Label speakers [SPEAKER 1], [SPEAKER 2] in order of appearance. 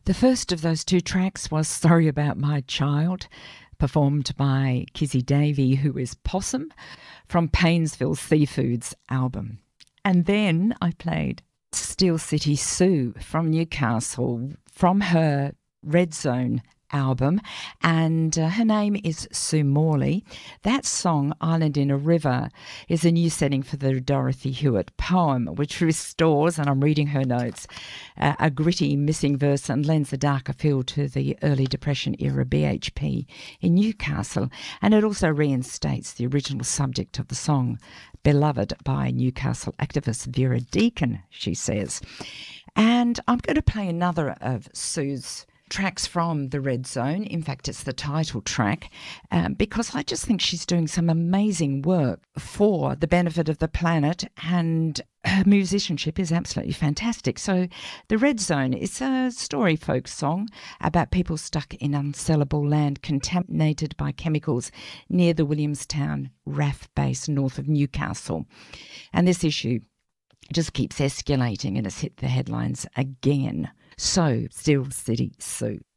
[SPEAKER 1] The first of those two tracks was Sorry About My Child, performed by Kizzy Davey, who is Possum, from Paynesville Seafoods album. And then I played Steel City Sue from Newcastle, from her Red Zone album, and her name is Sue Morley. That song, Island in a River, is a new setting for the Dorothy Hewitt poem, which restores, and I'm reading her notes, a gritty missing verse and lends a darker feel to the early Depression era BHP in Newcastle, and it also reinstates the original subject of the song, beloved by Newcastle activist Vera Deakin, she says. And I'm going to play another of Sue's tracks from the Red Zone. In fact, it's the title track, because I just think she's doing some amazing work for the benefit of the planet, and her musicianship is absolutely fantastic. So the Red Zone is a story folk song about people stuck in unsellable land contaminated by chemicals near the Williamstown RAF base north of Newcastle. And this issue just keeps escalating and has hit the headlines again. So, Steel City Sue.